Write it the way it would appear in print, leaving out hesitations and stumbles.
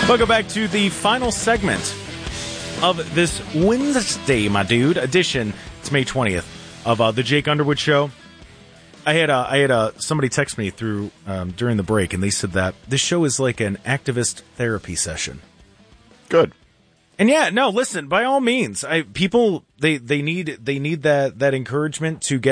Welcome back to the final segment of this Wednesday, my dude, edition. It's May 20th of the Jake Underwood Show. I had somebody text me through during the break, and they said that this show is like an activist therapy session. Good. And yeah, no, listen, by all means, people they need that encouragement to get